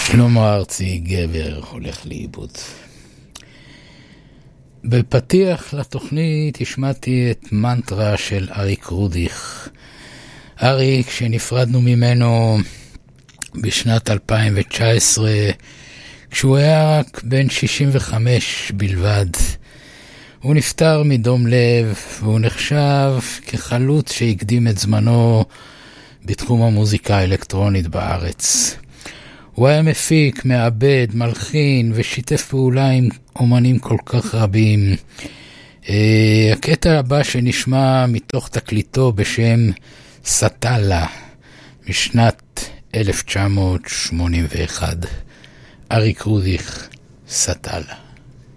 שלמה ארצי, גבר הולך לאיבוד. בפתיח לתוכנית השמעתי את מנטרה של אריק רודיך. אריק, שנפרדנו ממנו בשנת 2019, כשהוא היה רק בן 65 בלבד. הוא נפטר מדום לב, והוא נחשב כחלוץ שהקדים את זמנו בתחום המוזיקה האלקטרונית בארץ. הוא היה מפיק, מעבד, מלחין ושיתף פעולה עם אומנים כל כך רבים. הקטע הבא שנשמע מתוך תקליטו בשם סטלה משנת 1981. אריק רודיך, סטלה.